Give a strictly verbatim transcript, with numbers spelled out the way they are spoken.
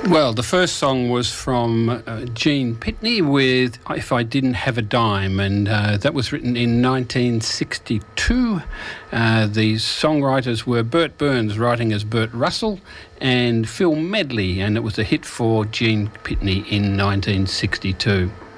Well, the first song was from uh, Gene Pitney with If I Didn't Have a Dime, and uh, that was written in nineteen sixty-two. Uh, the songwriters were Bert Burns, writing as Bert Russell, and Phil Medley, and it was a hit for Gene Pitney in nineteen sixty-two.